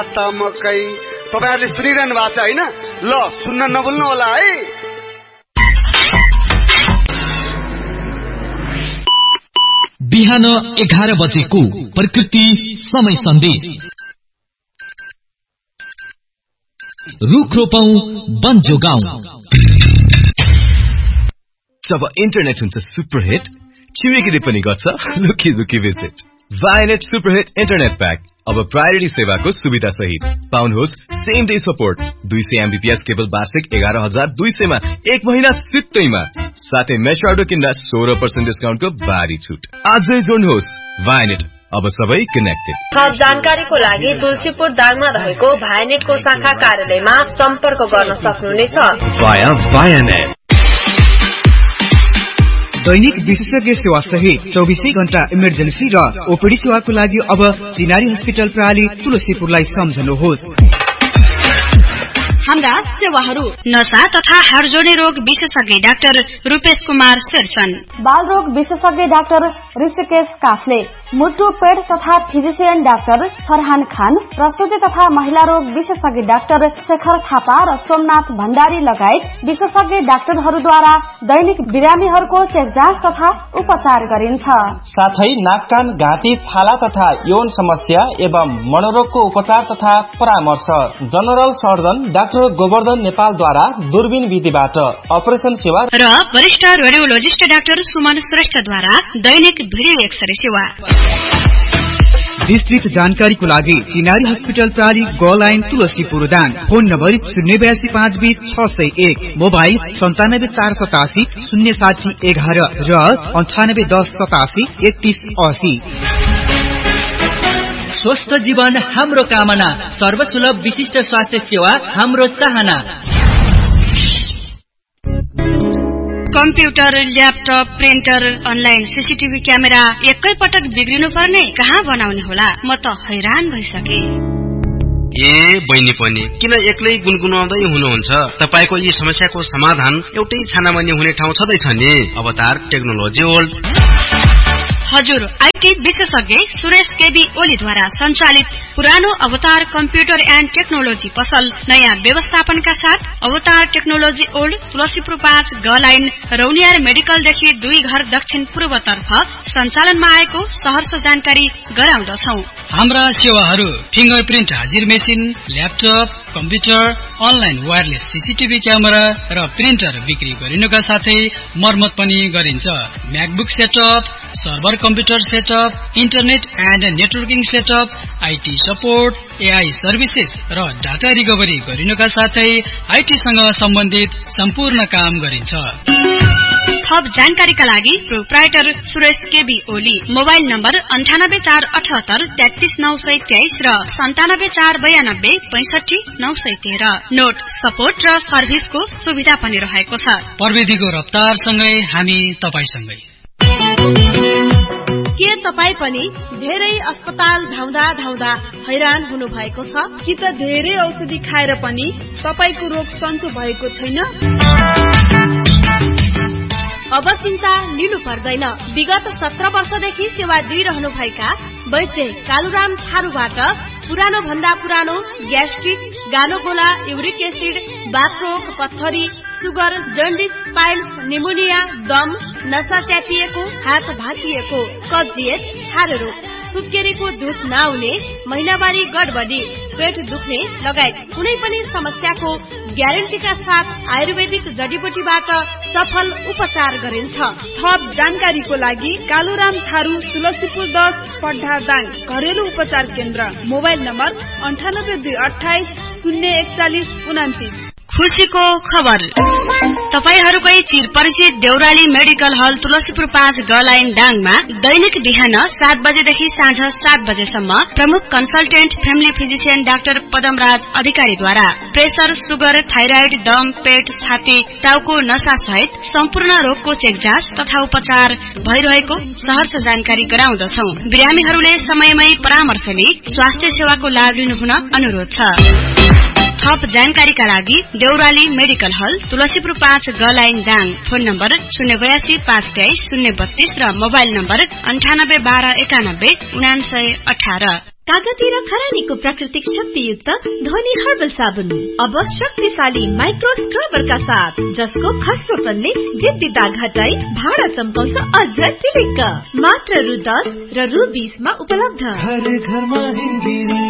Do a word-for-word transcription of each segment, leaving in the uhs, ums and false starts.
मकै तपाईहरुले सुनिरहनु भएको छ हैन? ल सुन्न नभुल्नु होला है। बिहान एघार बजेको प्रकृति समय सन्देश। रुख रोपौं वन जोगाउँ। जब इन्टरनेट हुन्छ सुपरहिट, छिमेकीले पनि गर्छ लुकी लुकी भिजिट। वायनेट सुपरहिट इन्टरनेट प्याक अब प्रायोरिटी सेवाको सुविधा सहित पाउनुहोस् सेम डे सपोर्ट, दुई सय एमबीपीएस केबल वार्षिक एघार हजार दुई सय मा एक महिना सित्तैमा, साथै मेश अर्डर किन्दा सोह्र पर्सेन्ट डिस्काउन्टको भारी छुट। आजै जोड्नुहोस् वायनेट, अब सबै कनेक्टेड। थप जानकारीको लागि तुलसीपुर दाङमा रहेको भायनेटको शाखा कार्यालयमा सम्पर्क गर्न सक्नुहुनेछ। वाया वायनेट। दैनिक विशेषज्ञ सेवा सहित चौबीसै घण्टा इमर्जेन्सी र ओपीडी सेवाको लागि अब चिनारी हस्पिटल प्रणाली तुलसीपुरलाई सम्झनुहोस्। हाम्रा सेवाहरू नशा तथा हाडजोडे रोग विशेषज्ञ डाक्टर रूपेश कुमार शेरसन, बाल रोग विशेषज्ञ डाक्टर ऋषिकेश काफले, मुटु पेट तथा फिजिशियन डाक्टर फरहान खान, प्रसुति तथा महिला रोग विशेषज्ञ डाक्टर शेखर थापा र सोमनाथ भण्डारी लगायत विशेषज्ञ डाक्टरहरूद्वारा दैनिक बिरामीहरूको चेक जाँच तथा उपचार गरिन्छ। साथै नाक कान घाँटी छाला तथा यौन समस्या एवं मनोरोगको उपचार तथा परामर्श जनरल सर्जन डाक्टर गोवर्धन नेपालद्वारा दूरबीन विधिबाट अपरेसन सेवा र वरिष्ठ रेडियोलोजिस्ट डाक्टर सुमन श्रेष्ठद्वारा दैनिक भिडियो एक्सरे सेवा। विस्तृत जानकारीको लागि चिनारी हस्पिटल प्रणाली ग line Tulsipur Dang, phone number शून्य बयासी पाँच बीस छ सय एक, मोबाइल सन्तानब्बे चार सतासी शून्य साठी एघार र अन्ठानब्बे दस सतासी एकतीस असी। स्वस्थ जीवन हाम्रो कामना, सर्वसुलभ विशिष्ट स्वास्थ्य सेवा हाम्रो चाहना। Computer, laptop, printer, online CCTV camera एकै पटक बिग्रिनु पर्ने, कहाँ बनाउने होला? म त हैरान भइसके। ए बहिनी पनि किन एक्लै गुनगुनाउँदै हुनुहुन्छ? तपाईको यी समस्याको समाधान एउटै छानामानी हुने ठाउँ छँदैछ नि, अवतार टेक्नोलोजी वर्ल्ड। हजुर, आईटी विशेषज्ञ सुरेश केबी ओलीद्वारा सञ्चालित पुरानो अवतार कम्प्युटर एन्ड टेक्नोलोजी पसल नयाँ व्यवस्थापनका साथ अवतार टेक्नोलोजी ओल्ड तुलसीपुर पाँच ग लाइन रौनियार मेडिकलदेखि दुई घर दक्षिण पूर्वतर्फ सञ्चालनमा आएको सहर्ष जानकारी गराउँदछौ। हाम्रा सेवाहरू फिंगरप्रिन्ट हाजिर machine, laptop, computer, online wireless CCTV camera र प्रिन्टर बिक्री गरिनुका साथै मर्मत पनि गरिन्छ। MacBook setup, server computer setup, internet and networking setup, IT support, AI services र डाटा रिकभरी गरिनुका साथै आईटीसँग सम्बन्धित सम्पूर्ण काम गरिन्छ। थप जानकारीका लागि proprietor Suresh KB Oli, mobile number अन्ठानब्बे चार अठहत्तर तेत्तीस नौ सय तेइस र सन्तानब्बे चार बयानब्बे पैंसठी नौ सय तेह्र। नोट सपोर्ट र सर्भिसको सुविधा पनि रहेको छ। प्रविधिको रफ्तारसँगै हामी तपाईसँगै। के तपाई पनि धेरै अस्पताल धाउँदा धाउँदा हैरान हुनु भएको छ कि त धेरै औषधि खाएर पनि तपाईको रोग सन्चो भएको छैन? अब चिन्ता लिनु पर्दैन। विगत सत्र वर्षदेखि सेवा दिइरहनु भएका वैद्य कालुराम थारूबाट पुरानो भन्दा पुरानो ग्यास्ट्रिक, गानोगोला, युरिक एसिड, बाथरोग, पत्थरी, सुगर, जन्डिस, पाइल्स, निमोनिया, दम, नसा च्यापिएको, हात भाँचिएको, कब्जियत, छारे रोग, सुत्केरीको दुध नआउने, महिनावारी गडबडी, पेट दुख्ने लगायत कुनै पनि समस्याको ग्यारेन्टीका साथ आयुर्वेदिक जडीबुटीबाट सफल उपचार गरिन्छ। थप जानकारीको लागि कालुराम थारू तुलसीपुर दस पड्ढा दाङ घरेलु उपचार केन्द्र, मोबाइल नम्बर अन्ठानब्बे दुई अठाइस शून्य एकचालिस उनातिस। खुशीको खबर, तपाईहरुकै चिरपरिचित देउराली मेडिकल हल तुलसीपुर पाँच ग लाइन दाङमा दैनिक बिहान सात बजेदेखि साँझ सात बजेसम्म प्रमुख consultant family physician doctor Padamraj अधिकारीद्वारा प्रेसर, सुगर, थाइराइड, दम, पेट, छाती, टाउको नसा सहित सम्पूर्ण रोगको चेक जाँच तथा उपचार भइरहेको सहर्ष जानकारी गराउँदछौ। बिरामीहरूले समयमै परामर्श लिई स्वास्थ्य सेवाको लाभ लिनुहुन अनुरोध छ। थप जानकारीका लागि देउराली मेडिकल हल तुलसीपुर पाँच ग लाइन दाङ, फोन नम्बर शून्य बयासी पाँच तेइस शून्य बत्तीस र मोबाइल नम्बर अन्ठानब्बे बाह्र एकानब्बे उनासय अठार। कागती र खरानीको प्राकृतिक शक्तियुक्त ध्वनि हर्बल साबुन अब शक्तिशाली माइक्रो स्क्रबरका साथ, जसको खस्रोपनले जिद्दी दाग हटाई भाडा चम्काउँछ अझ टिलिक्क। मात्र रु दस र रु बीसमा उपलब्ध। घर घरमा हिन्दी।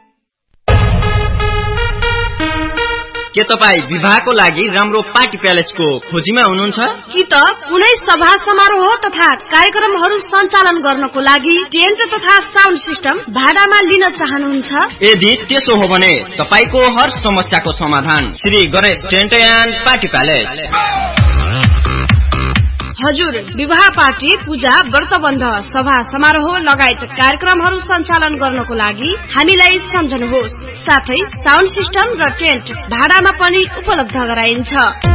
के तपाई विवाहको लागि राम्रो पार्टी प्यालेसको खोजीमा हुनुहुन्छ? कि त कुनै सभा समारोह तथा कार्यक्रमहरू सञ्चालन गर्नको लागि टेन्ट तथा साउन्ड सिस्टम भाडामा लिन चाहनुहुन्छ? यदि त्यसो हो भने तपाईको हर समस्याको समाधान Shri Ganesh tent and party palace. हजुर, विवाह पार्टी, पूजा, व्रतबन्ध, सभा समारोह लगायत कार्यक्रमहरू सञ्चालन गर्नको लागि हामीलाई सम्झनुहोस्। साथै साउन्ड सिस्टम र टेन्ट भाडामा पनि उपलब्ध गराइन्छ।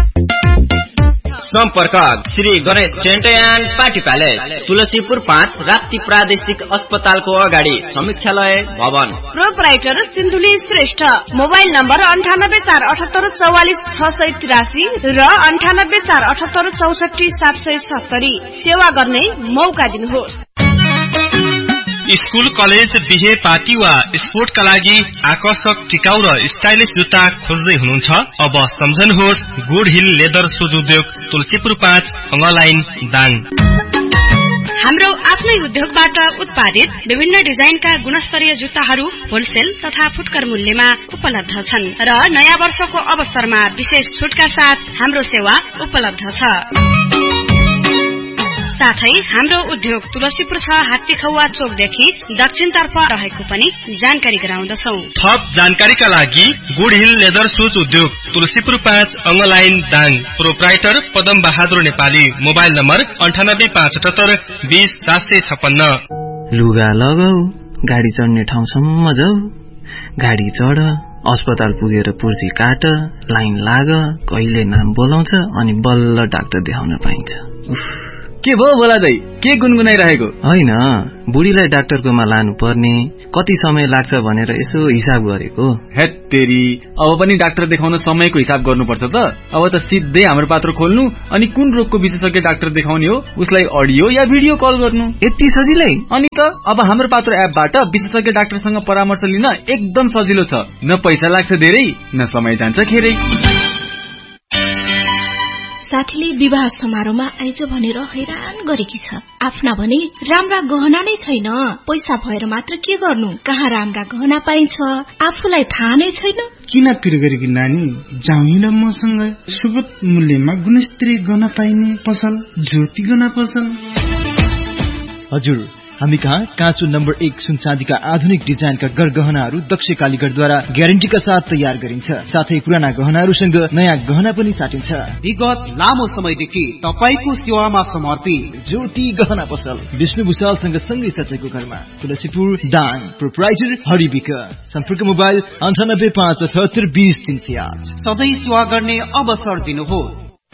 सम्पर्क Shri Ganesh tent and party palace, Tulsipur पाँच, राप्ती प्रादेशिक अस्पतालको अगाडि, समीक्षालय भवन। Proprietor Sindhuli Shrestha. Mobile number अन्ठानब्बे चार अठहत्तर चौवालिस छ सय तिरासी र अन्ठानब्बे चार अठहत्तर चौसठी सात सय सत्तरी। सेवा गर्ने मौका दिनुहोस्। स्कूल, कलेज, बिहे, पार्टी वा स्पोर्टका लागि आकर्षक, टिकाउ र स्टाइलिश जुत्ता खोज्दै हुनुहुन्छ? अब सम्झनुहोस् गुड हिल लेदर सुज उद्योग, तुलसीपुर पाँच, अङ्गलाइन दाङ। हाम्रो आफ्नै उद्योगबाट उत्पादित विभिन्न डिजाइनका गुणस्तरीय जुत्ताहरू होलसेल तथा फुटकर मूल्यमा उपलब्ध छन् र नयाँ वर्षको अवसरमा विशेष छुटका साथ हाम्रो सेवा उपलब्ध छ। साथै हाम्रो उद्योग तुलसीपुर छ, हात्तीखौवा चोकदेखि दक्षिणतर्फ रहेको पनि जानकारी गराउँदछौ। थप जानकारीका लागि गुड हिल लेदर सुज उद्योग, तुलसीपुर पाँच, अङ्गलाइन Dang. Proprietor Padam Bahadur Nepali. Mobile number अन्ठानब्बे पाँच अठहत्तर बीस सात सय छप्पन्न। लुगा लगाऊ, गाडी चढ्ने ठाउँसम्म जाऊ, गाडी चढ, अस्पताल पुगेर पुर्जी काट, लाइन लाग, कहिले नाम बोलाउँछ अनि बल्ल डाक्टर देखाउन पाइन्छ। के भयो बोला दाइ, के गुनगुनाइरहेको? होइन, बुढीलाई डाक्टरकोमा लानु पर्ने, कति समय लाग्छ भनेर यसो हिसाब गरेको। हेट तेरी, अब पनि डाक्टर देखाउन समयको हिसाब गर्नुपर्छ त। अब त सिधै हाम्रो पात्र खोल्नु अनि कुन रोगको विशेषज्ञ डाक्टर देखाउने हो उसलाई अडियो या भिडियो कल गर्नु, यति सजिलै। अनि त अब हाम्रो पात्र एपबाट विशेषज्ञ डाक्टरसँग परामर्श लिन एकदम सजिलो छ। न पैसा लाग्छ धेरै, न समय जान्छ खेरै। साथीले विवाह समारोहमा आइज भनेर हैरान गरेकी छ। आफ्ना भने राम्रा गहना नै छैन। पैसा भएर मात्र के गर्नु, कहाँ राम्रा गहना पाइन्छ आफूलाई थाहा नै छैन। किन पिर गरेकी नानी, जाउँ मसँग सुगत मूल्यमा गुणस्तरीय गहना पाइने पसल ज्योति गहना पसल। हजुर, हामी कहाँ काँचो नम्बर एक सुन चाँदीका आधुनिक डिजाइनका गरगहनाहरू दक्ष कालीगढद्वारा ग्यारेन्टीका साथ तयार गरिन्छ। साथै पुराना गहनाहरूसँग नयाँ गहना पनि साटिन्छ। विगत लामो समयदेखि तपाईको सेवामा समर्पित ज्योति गहना पसल, विष्णु भूषालसँग सँगै सचेको घरमा, तुलसीपुर दाङ। प्रोपराइटर हरिविक। सम्पर्क मोबाइल अन्ठानब्बे पाँच अठहत्तर बीस तीन सय आठ। सधैँ सेवा गर्ने अवसर दिनुहोस्।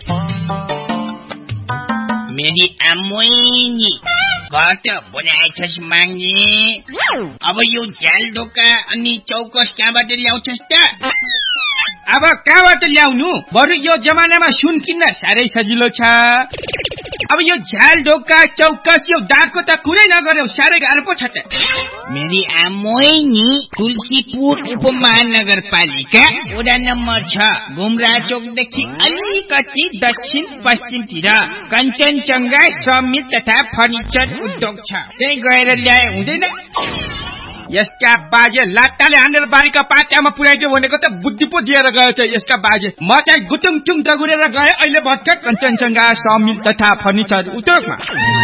मेरी आमोइनी घट बनाएछस् माग्ने। अब यो झ्याल ढोका अनि चौकस कहाँबाट ल्याउँछस् त? अब कहाँबाट ल्याउनु? बरु यो जमानामा सुन किन्न साह्रै सजिलो छ। अब यो झ्याल ढोका चौकस यो दागको त कुरै नगर्यो, साह्रै गाह्रो पो छ त। मेरी आमोइनी तुलसीपुर उपमहानगरपालिका वडा नम्बर छ, घुमरा चोकदेखि अलिकति दक्षिण पश्चिमतिर कञ्चनजङ्घा समिल तथा फर्निचर उद्योग छ। त्यही गएर ल्याए हुँदैन? यसका बाजे लाट्टाले हानेर बारीका पाट्यामा पुर्याइदियो भनेको त बुद्धि पो दिएर गयो त यसका बाजे। म चाहिँ गुटुङ टुङ दगुरेर गए अहिले भर्खर कञ्चनजङ्घा समिल तथा फर्निचर उद्योगमा।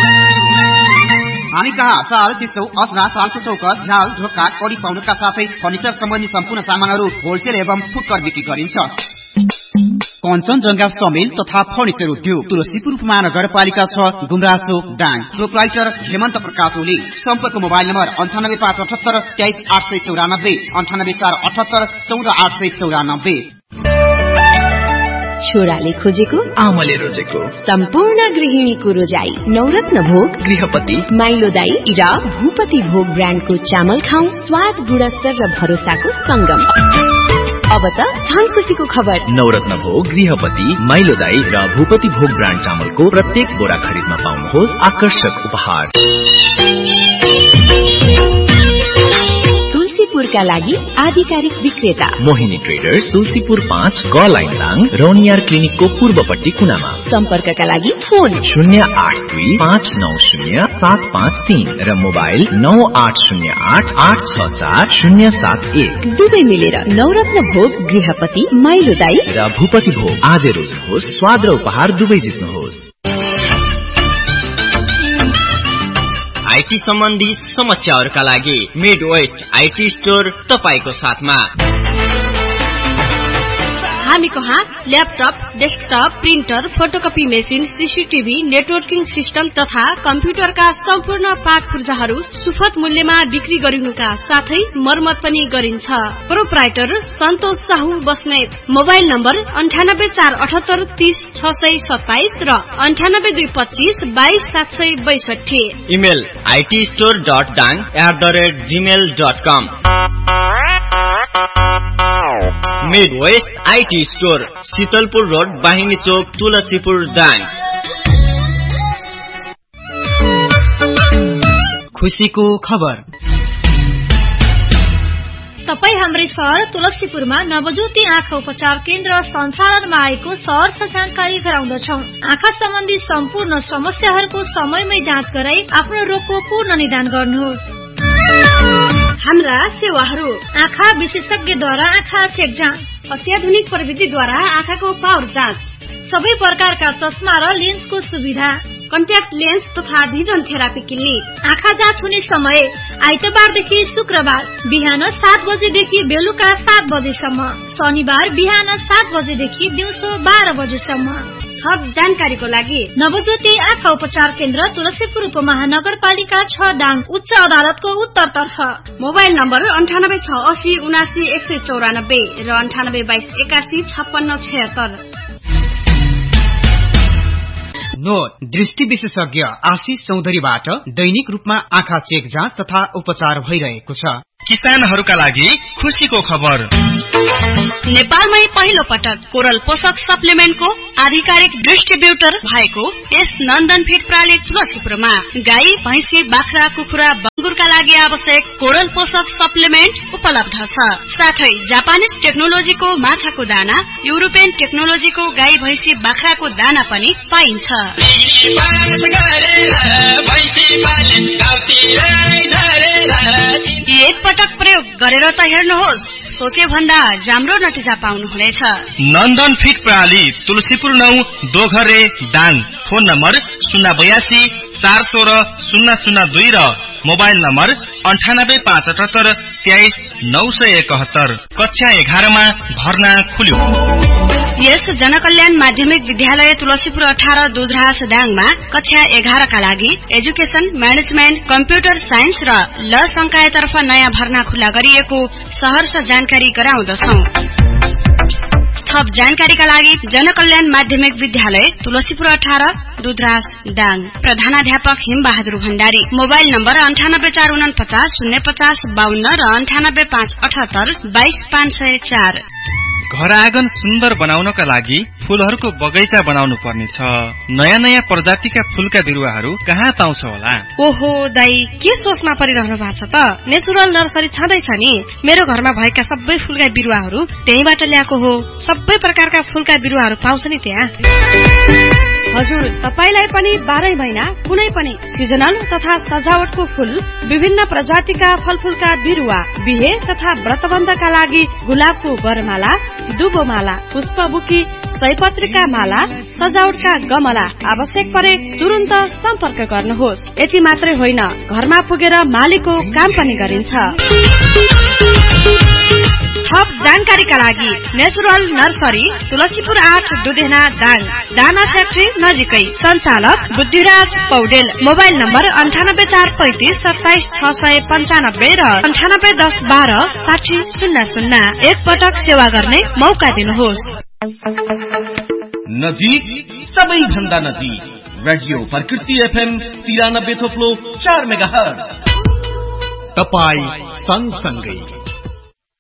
हामी कहाँ साल सिस्टौ असरा सालको चौकस झ्याल ढोका कडी पाउनुका साथै फर्निचर सम्बन्धी सम्पूर्ण सामानहरू होलसेल एवं फुटकर बिक्री गरिन्छ। कञ्चनजङ्घा समिल तथा फर्निचर उद्योग, तुलसीपुर महानगरपालिका छ, गुमराचोक दाङ। प्रोपराइटर हेमन्त प्रकाश ओली। सम्पर्क मोबाइल नम्बर अन्ठानब्बे पाँच अठहत्तर तेइस आठ सय चौरानब्बे, अन्ठानब्बे चार अठहत्तर चौध आठ सय चौरानब्बे। छोराले खोजेको आमाले रोजेको सम्पूर्ण गृहिणीको रोजाई नवरत्न भोग गृहपति माइलो दाई र भूपति भोग ब्रान्डको चामल खाऊ। स्वाद, गुणस्तर र भरोसाको संगम। अब त धन खुसीको खबर। नवरत्न भोग, गृहपति, माइलो दाई र भूपति भोग ब्रान्ड चामलको प्रत्येक बोरा खरिदमा पाउनुहोस् आकर्षक उपहार। गुड़का लागि आधिकारिक विक्रेता मोहिनी ट्रेडर्स तुलसीपुर पाँच ग लाइन दाङ रौनियार क्लिनिकको पूर्वपट्टि कुनामा। सम्पर्कका लागि फोन शून्य आठ दुई पाँच नौ शून्य सात पाँच तीन र मोबाइल नौ आठ शून्य आठ आठ छ चार शून्य सात एक। दुवै मिलेर नवरत्न भोग गृहपति माइलोदाई र भूपति भोग आजै रोज्नुहोस्, स्वाद र उपहार दुवै जित्नुहोस्। आईटी सम्बन्धी समस्याहरूका लागि मिड वेस्ट आईटी स्टोर तपाईको साथमा। हामी कहाँ laptop, desktop, printer, photocopy machine, CCTV, networking system तथा कम्प्युटरका सम्पूर्ण पार्ट पुर्जाहरू सुपथ मूल्यमा बिक्री गरिनुका साथै मर्मत पनि गरिन्छ। प्रोप्राइटर सन्तोष साहु बस्नेत। मोबाइल नम्बर अन्ठानब्बे चार अठहत्तर तीस छ सय सत्ताइस र अन्ठानब्बे दुई पच्चीस बाइस सात सय बैसठी। Email IT store dot डाङ at the rate Gmail dot com. Mid West IT store Sheetalpur road बाहिनी चोक तुलसीपुर दाङ। खुसीको खबर। तपाई हाम्रै सहर तुलसीपुरमा नवज्योति आँखा उपचार केन्द्र सञ्चालनमा आएको सहर जानकारी गराउँदछौ। आँखा सम्बन्धी सम्पूर्ण समस्याहरूको समयमै जाँच गराई आफ्नो रोगको पूर्ण निदान गर्नुहोस्। हाम्रा सेवाहरू आँखा विशेषज्ञद्वारा आँखा चेक जाँच, अत्याधुनिक प्रविधिद्वारा आँखाको पावर जाँच, सबै प्रकारका चस्मा र लेन्सको सुविधा, कन्ट्याक्ट लेन्स तथा भिजन थेरापी क्लिनिक। आँखा जाँच हुने समय आइतबारदेखि शुक्रबार बिहान सात बजेदेखि बेलुका सात बजेसम्म, शनिबार बिहान सात बजेदेखि दिउँसो बाह्र बजेसम्म। थप जानकारीको लागि नवज्योति आँखा उपचार केन्द्र तुलसीपुर उपमहानगरपालिका छ दाङ उच्च अदालतको उत्तरतर्फ। मोबाइल नम्बर अन्ठानब्बे छ असी उनासी एक सय चौरानब्बे र अन्ठानब्बे बाइस एकासी छप्पन्न छयत्तर। नोट दृष्टि विशेषज्ञ आशिष चौधरीबाट दैनिक रूपमा आँखा चेक जाँच तथा उपचार भइरहेको छ। किसानहरूका लागि खुसीको खबर। नेपालमै पहिलो पटक कोरल पोषक सप्लिमेन्टको आधिकारिक डिस्ट्रिब्युटर भएको यस नन्दन फिड प्राली तुलसीपुरमा गाई, भैँसी, बाख्रा, कुखुरा, बङ्गुरका लागि आवश्यक कोरल पोषक सप्लिमेन्ट उपलब्ध छ। साथै जापानिज टेक्नोलोजीको माछाको दाना, युरोपियन टेक्नोलोजीको गाई, भैँसी, बाख्राको दाना पनि पाइन्छ। एक पटक प्रयोग गरेर त हेर्नुहोस्, सोचे भन्दा राम्रो नतिजा पाउनुहुनेछ। नन्दन फिट प्रणाली तुलसीपुर नौ दोघरे दाङ। फोन नम्बर शून्य बयासी चार सोह्र शून्य शून्य दुई र मोबाइल नम्बर अन्ठानब्बे पाँच अठहत्तर तेइस नौ सय एकहत्तर। कक्षा एघारमा भर्ना खुल्यो। यस जनकल्याण माध्यमिक विद्यालय तुलसीपुर अठार दुधरास दाङमा कक्षा एघारका लागि एजुकेशन, म्यानेजमेन्ट, कम्प्युटर साइन्स र ल संकायतर्फ नयाँ भर्ना खुल्ला गरिएको सहर्ष जानकारी गराउँदछौ। थप जानकारीका लागि जनकल्याण माध्यमिक विद्यालय तुलसीपुर अठार दुधरास दाङ। प्रधानाध्यापक हिमबहादुर भण्डारी। मोबाइल नम्बर अन्ठानब्बे चार उनपचास शून्य पचास बाहन्न र अन्ठानब्बे पाँच अठहत्तर बाइस पाँच सय चार। घर आँगन सुन्दर बनाउनका लागि फूलहरूको बगैँचा बनाउनु पर्नेछ। नयाँ नयाँ प्रजातिका फूलका बिरुवाहरू कहाँ पाउँछ होला? ओहो दाई, के सोचमा परिरहनु भएको छ त? नेचुरल नर्सरी छँदैछ नि। मेरो घरमा भएका सबै फूलका बिरुवाहरू त्यहीबाट ल्याएको हो। सबै प्रकारका फूलका बिरुवाहरू पाउँछ नि त्यहाँ। हजुर, तपाईलाई पनि बाह्रै महिना कुनै पनि सिजनल तथा सजावटको फूल, विभिन्न प्रजातिका फलफूलका बिरुवा, बिहे तथा व्रतबन्धका लागि गुलाबको वरमाला, दुबोमाला, पुष्पबुकी, सयपत्रीका माला, सजावटका गमला आवश्यक परे तुरन्त सम्पर्क गर्नुहोस्। यति मात्रै होइन, घरमा पुगेर मालीको काम पनि गरिन्छ। थप जानकारीका लागि नेचुरल नर्सरी तुलसीपुर आठ दुधेना दाङ, दाना फ्याक्ट्री नजिकै। सञ्चालक बुद्धिराज पौडेल। मोबाइल नम्बर अन्ठानब्बे चार पैंतिस सत्ताइस छ सय पन्चानब्बे र अन्ठानब्बे दस बाह्र साठी शून्य शून्य। एक पटक सेवा गर्ने मौका दिनुहोस्। नजिक, सबैभन्दा नजिक रेडियो प्रकृति एफएम तिरानब्बे थोप्लो चार मेगा हर्ज। तपाई सँगसँगै